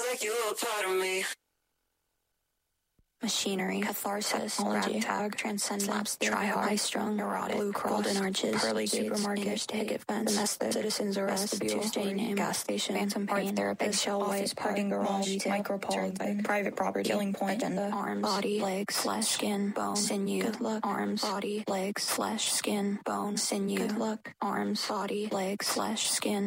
like you're a part of me. Machinery, catharsis, technology, tag, transcendence, try-hard, high-strung, neurotic, blue cross, golden arches, pearly supermarket, picket fence, domestic, citizens arrest, Tuesday name, gas station, phantom pain, therapist, shell white, parking garage, micropole, private property, killing point, agenda, arms, body, legs, flesh, skin, bone, sinew, good luck, arms, body, legs, flesh, skin, bone, sinew, good luck, arms, body, legs, flesh, skin,